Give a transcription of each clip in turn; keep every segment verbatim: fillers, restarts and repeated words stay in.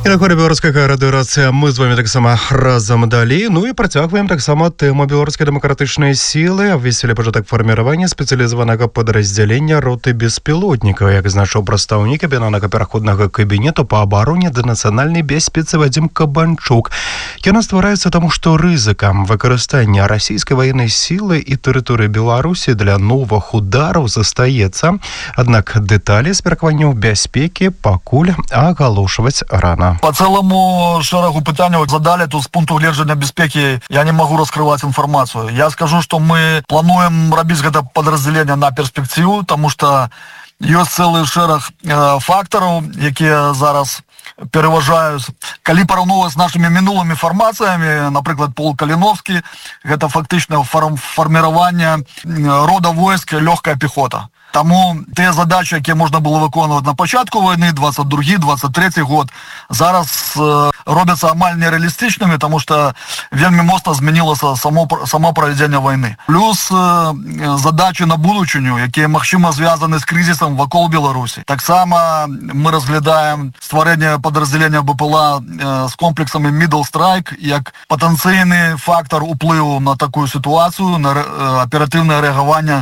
І на хорі Беларускага радыёрацыя мы з вами таксама разам далей. Ну і працягваем таксама тэму беларускай дэмакратычнай сілы. Абвесцілі пачатак фарміравання спецыялізаванага падраздзялення роты беспілотнікаў. Як значыў прадстаўнік аб'яднанага пераходнага кабінету па абароне да нацыянальнай бяспецы Вадзім Кабанчук. Яна ствараецца таму, што рызыкам выкарыстання расійскай ваеннай сілы і тэрыторыі Беларусі для новых удараў застаецца. Аднак дэталі з меркаванняў бяспекі пакуль агалошваць рана. По целому шерагу пытанняў задали, тут с пункту гледжання бяспекі я не могу раскрывать информацию. Я скажу, что мы плануем рабіць гэта подразделение на перспективу, потому что ёсць цэлы шэраг э, фактараў, якія зараз пераважаюць. Калі параўноўваць з нашымі мінулымі фармацыямі, напрыклад, полк Каліновскі, гэта фактычна фарм, фарміраванне рода войск лёгкая пехота. Таму тыя задачы, якія можна было выконваць на пачатку вайны, двадцать другі двадцать трэці год, зараз э, робяцца амаль нереалістычнымі, таму што вельмі моцна змянілася само, само правядзенне вайны. Плюс э, задачы на будучыню, якія, магчыма, звязаны з крызісам вакол Беларусі. Таксама мы разглядаем стварэнне падраздзялення БПЛА э, з комплексамі Middle Strike як патэнцыйны фактор уплыву на такую сітуацыю, на э, аператыўнае рэагаванне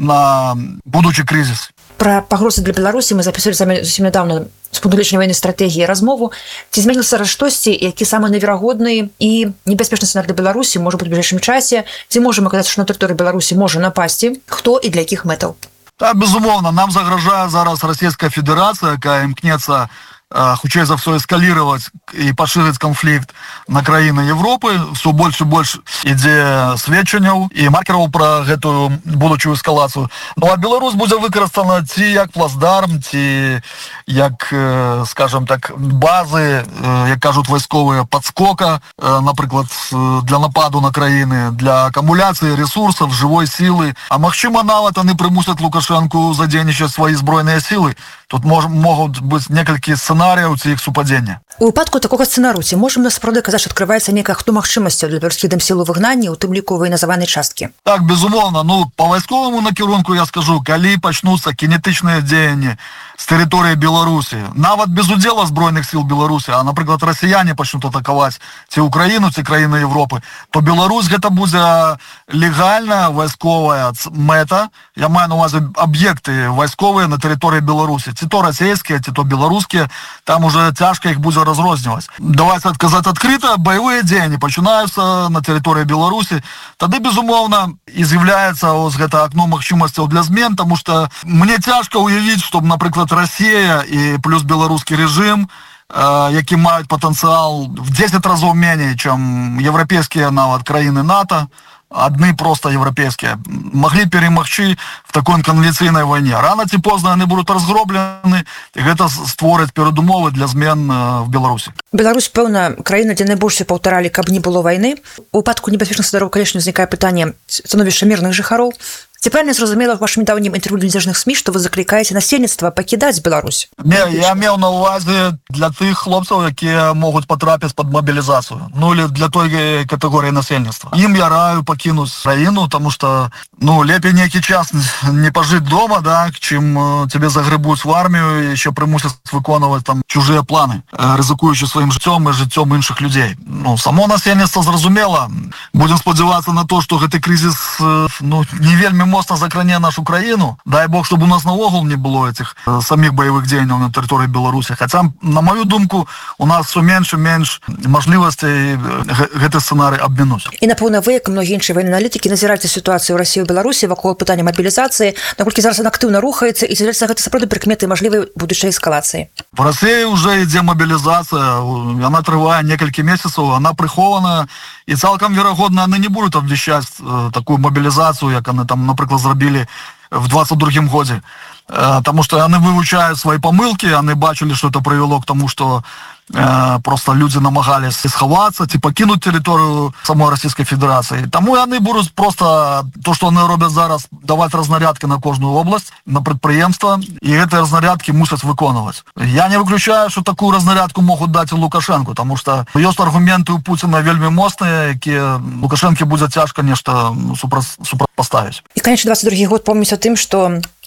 на будучы крызіс. Пра пагрозы для Беларусі мы запісвалі зусім нядаўна з пункту гледжання ваеннай стратэгіі размову. Ці зменілася штосьці, які самы неверагодны і небяспечны сцэнар для Беларусі можа быць у бліжэйшым часе? Ці можам аказаць, што на тэрыторыі Беларусі можа напасці? Хто і для якіх мэтаў? Так, безумоўна, нам загражае зараз Расійская Федэрацыя, якая імкнецца хутчэй за ўсё эскалировать і пашырыць канфлікт на краіны Европы. Все больш і больш ідзе сведчанняў і маркераў пра гэтую будучую эскалацыю. Ну а Беларусь будзе выкарыстана ці як плацдарм, ці як, скажем так, базы, як кажуць вайсковыя, падскока, напрыклад, для нападу на краіны, для акумуляцыі ресурсаў, жывой сілы. А магчыма, нават яны прымусяць Лукашэнку задзейнічаць свае збройныя сілы. Тут мож, могуць быць некалькі сцэнарыяў ці іх супадзення. У выпадку такога сцэнарыю ці можам насправді казаць, што адкрываецца нейкая хто магчымасцяў для беларускіх дэмсіл у выгнанні, у тым ліку ваенназаванай часткі? Так, безумоўна. Ну, па вайсковаму накірунку я скажу, калі пачнуцца кінетычныя дзеянні з тэрыторыі Беларусі, нават без удзела збройных сіл Беларусі, а, напрыклад, расіяне пачнуць атакаваць ці ўкраіну, ці краіны Европы, то Беларусь гэта будзе легальная вайсковая мэта. Я маю на увазе аб'екты вайсковыя на тэрыторыі Беларусі. Ці то расійскія, ці то беларускія, там уже цяжка іх будзе разрозніваць. Давайте адказаць адкрыта, баявыя дзеянні пачынаюцца на тэрыторыі Беларусі, тады, безумоўна, і з'яўляецца ось гэта акно магчымасцяў для змен, таму што мне цяжка ўявіць, што, напрыклад, Расія і плюс беларускі рэжым, э, які маюць патэнцыял в десять разоў меней, чым еўрапейскія нават краіны НАТО, адны проста еўрапейскія, маглі перамагчы в такой канвенцыйнай вайне. Рана ці позна яны будуць разгроблены, і гэта створыць перадумовы для змен в Беларусі. Беларусь, пэўна, краіна, дзе найбольш паўтаралі, каб не было вайны. У выпадку небяспечных сцэнарыяў, канечне, узнікае пытанне становішча мірных жыхароў. Ці правильно зразумела в вашым недаўнім інтэрв'ю для незалежных СМІ, што вы заклікаеце насельніцтва пакідаць Беларусь? Не, я меў на ўвазе для тых хлопцаў, якія могуць патрапіць пад мабілізацыю. Ну, или для той катэгорыі насельніцтва. Ім я раю пакінуць краіну, таму што, ну, лепей нейкі час не пажыць дома, да, чым цябе загрэбуць в армію і яшчэ прымусяць выконваць там чужыя планы, рызыкуючы сваім жыццём і жыццём іншых людзей. Ну, само насельніцтва зразумела. Будзем спадзявацца на то, што гэты крызіс, ну, не вельмі моцна закране нашу краіну. Дай Бог, чтобы у нас наогул не было этих э, самих боевых дзеянняў на тэрыторыі Беларусі. Хаця, на мою думку, у нас все менш і менш мажлівасцей гэты сцэнарый абмінуць. І, напэўна, вы, як многія іншыя военныя аналітыкі, назіраеце сітуацыю ў Расіі і Беларусі вакол пытання мабілізацыі, наколькі зараз она актыўна рухаецца, і ці гэта сапраўды прыкметы мажлівай будучай эскалацыі? В Расіі ўжо ідзе мабілізацыя, яна трывае некалькі месяцаў, она прыхована, і цалкам верагодна, яны не будуць абвяшчаць э, такую мабілізацыю, як яны там, напрыклад, зрабілі в двадцать другім годзе. Э, таму што яны вывучаюць свае памылкі, яны бачылі, што это прывяло к тому, што э, просто людзі намагаліся схавацца ці пакінуць тэрыторыю самой Расійскай Федэрацыі. Таму яны будуць просто то, што яны робяць зараз, даваць разнарядкі на кожную область, на прадпрыемства, і гэтыя разнарядкі мусяць выконваць. Я не выключаю, што такую разнарядку могуць даць і Лукашэнку, таму што ёсць аргументы ў Пуціна вельмі моцныя, якія Лукашэнке будзе цяжка нешта супрацьпаставіць. І, канечне, двадцать другі год помніць о тым, што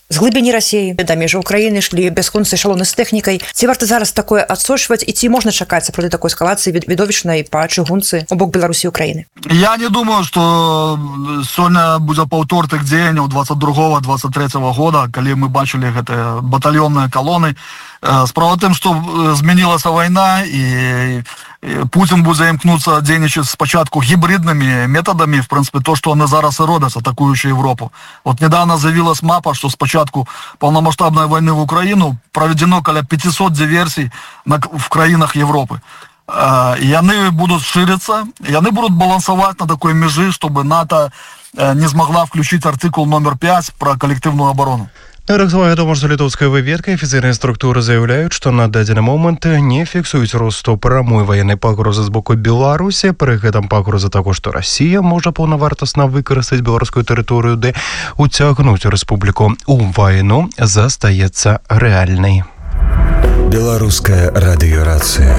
з глыбіні Расіі да межы Украіны ішлі бясконцы эшалоны з тэхнікай. Ці варта зараз такое адсочваць, і ці можна чакаць сапраўды такой эскалацыі відовішчнай па чыгунцы у бок Беларусі і Украіны? Я не думаю, што сёння будзе паўтор тых дзеянняў двадцать другого двадцать третьего года, калі мы бачылі гэтыя батальённыя калоны. Справа тым, што змянілася вайна, і Путін будзе імкнуцца дзейнічаць спачатку гібриднымі метадамі, в прынцыпе, то, што яны зараз і робяць, атакуючы Европу. Вот недавно з'явілась мапа, што спачатку паўнамаштабнай вайны в Украіну праведзено каля пятьсот диверсій в краінах Европы. І яны будуць шырыцца, яны будуць балансаваць на такой межы, чтобы НАТО не змагла включить артыкул номер пять про коллективную оборону. Рахсова вядома, што літоўская выведка і афіцыйныя структуры заяўляюць, што на дадзены момант не фіксуюць росту прамой ваеннай пагрозы з боку Беларусі. Пры гэтым пагроза таго, што Расія можа паўнавартасна выкарыстаць беларускую тэрыторыю ды уцягнуць рэспубліку у вайну, застаецца рэальнай. Беларуская радыёрацыя.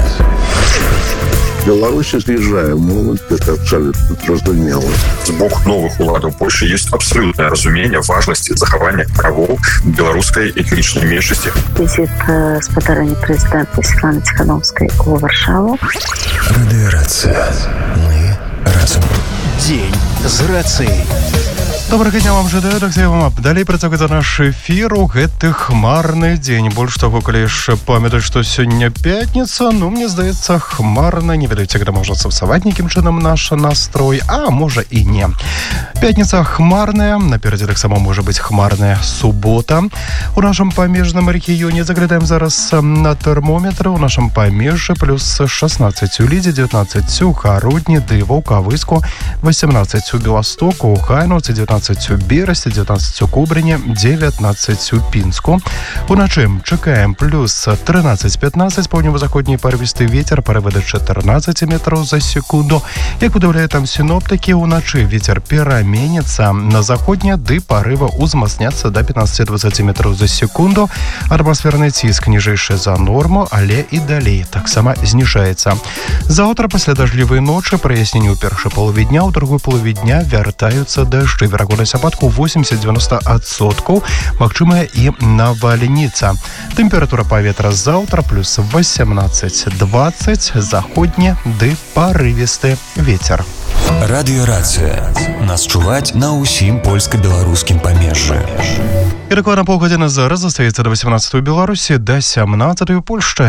В Беларуси съезжаем, ну, это абсолютно зразумела. З боку новых уладаў Польши есть абсолютное разумение важности захавання правоў беларускай этнічнай меншасці. Визит спадарэння прэзідэнта Святланы Ціхановскай у Варшаву. Радыёрацыя. Мы разом. Дзень з рацыяй. Добрага дня вам жадаю, так я вам далей працягваць наш эфір у гэты хмарны дзень. Больш таго, калі ж памятаць, што сёння пятніца, ну, мне здаецца, хмарна, не ведаеце, когда можна сапсаваць нейкім чынам наш настрой, а можа і не. Пятніца хмарная, наперадзе таксама можа быць хмарная субота. У нашым памежным рэгіёне заглядаем зараз на тэрмометры, у нашым памежжы плюс шестнадцать у Лідзе, девятнадцать у Гародні, ды Ваўкавыску, восемнадцать у Беластоку, у Хайнаўцы, девятнадцать у Берасці, девятнадцать у Кубрыні, девятнадцать у Пінску. Уначы чакаем плюс тринадцать пятнадцать, паўднёва-заходні парывісты вецер, парывы да четырнадцать метраў за секунду. Як удаўляюць там сіноптыкі, уначы вецер пераменіцца на заходні, ды парывы узмацняцца да пятнадцать двадцать метраў за секунду. Атмасферны ціск ніжэйшы за норму, але і далей таксама зніжаецца. Заўтра пасля дажджлівай ночы праясненне ў першай палове дня, у другой палове дня вяртаюцца дажджы. Верагоднасць ападкаў восемьдесят девяносто адсоткаў, магчымая і навальніца. Тэмпература паветра заўтра плюс восемнадцать двадцать, заходні ды парывісты вецер. Радыёрацыя. Нас чуваць на ўсім польска-беларускім памежжы. І дакладна паўгадзіны зараз застаецца да восемнадцатой у Беларусі, да семнадцатой у Польшчы.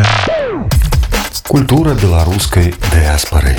Культура беларускай дыаспары.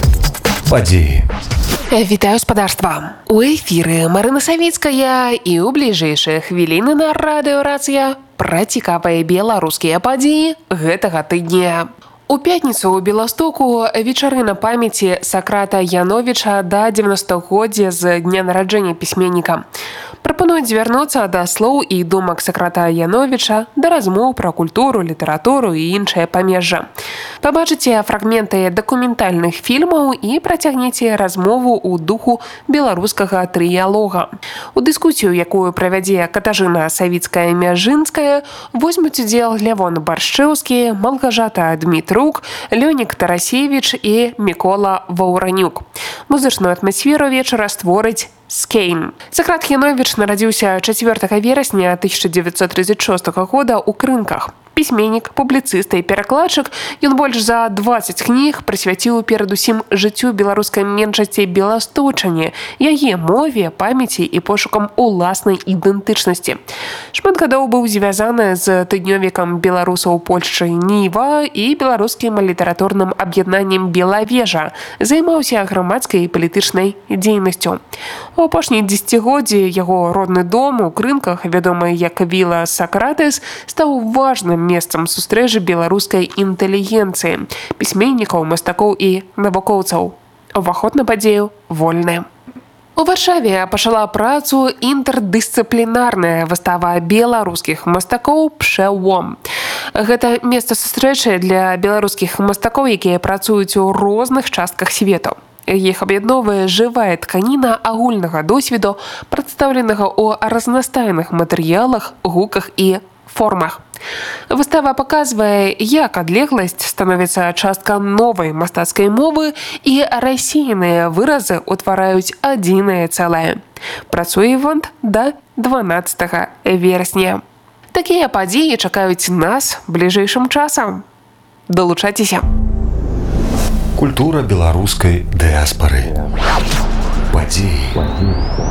Падзеі. Вітаю спадарства. У эфіры Марына Савіцкая, і ў бліжэйшыя хвіліны на радыёрацыя пра цікавыя беларускія падзеі гэтага тыдня. У пятніцу ў Беластоку вечарына памяці Сакрата Яновіча да дзевяностагоддзя з дня нараджэння пісьменніка. Прапануюць звярнуцца да слоў і думак Сакрата Яновіча, да размоў пра культуру, літаратуру і іншае памежжа. Пабачыце фрагменты дакументальных фільмаў і працягніце размову ў духу беларускага трыялога. У дыскусію, якую правядзе Катажына Савіцкая-Мяжынская, возьмуць удзел Лявон Баршчэўскі, Малгажата Дмітрук, Лёнік Тарасевіч і Мікола Ваўранюк. Музычную атмасферу вечара створыць Скейн. Сакрат Яновіч нарадзіўся чацвёртага верасня тысяча девятьсот тридцать шестого года ў Крынках. Пісьменнік, публіцыст і перакладчык, ён больш за двадцать кніг прысвяціў перадусім жыццю беларускай меншасці беласточчане, яе мове, памяці і пошукам уласнай ідэнтычнасці. Шмат гадоў быў звязаны з тыднёвікам беларусаў Польшчы Ніва і беларускім літаратурным аб'яднаннем Белавежа, займаўся грамадскай і палітычнай дзейнасцю. У апошнія дзесяцігоддзі яго родны дом у Крынках, вядомы як Віла Сакратыс, стаў важным месцам сустрэчы беларускай інтэлігенцыі, пісьменнікаў, мастакоў і навукоўцаў. Уваход на падзею вольны. У Варшаве пачала працу інтэрдысцыплінарная выстава беларускіх мастакоў «Пшэвом». Гэта месца сустрэчы для беларускіх мастакоў, якія працуюць у розных частках свету. Іх аб'ядноўвае жывая тканіна агульнага досведу, прадстаўленага ў разнастайных матэрыялах, гуках і формах. Выстава паказвае, як адлегласць становіцца частка новай мастацкай мовы і рассеяныя выразы ўтвараюць адзінае цэлае. Працуе фонд да дванаццатага верасня. Такія падзеі чакаюць нас бліжэйшым часам. Далучайцеся. Культура беларускай дыаспары. Падзеі.